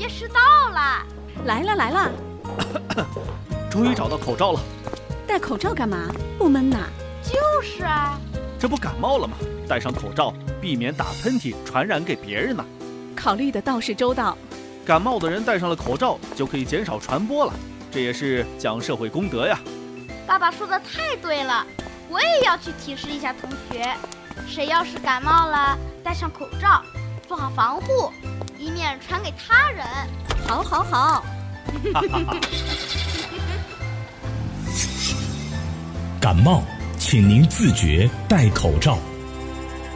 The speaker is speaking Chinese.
别迟到了。 来了来了， 终于找到口罩了。 戴口罩干嘛？不闷呐？ 就是啊， 这不感冒了吗？戴上口罩，避免打喷嚏传染给别人呢。 考虑的倒是周到。 感冒的人戴上了口罩，就可以减少传播了，这也是讲社会公德呀。 爸爸说的太对了，我也要去提示一下同学，谁要是感冒了，戴上口罩，做好防护，以免传给他人。 好好好。 感冒，请您自觉戴口罩。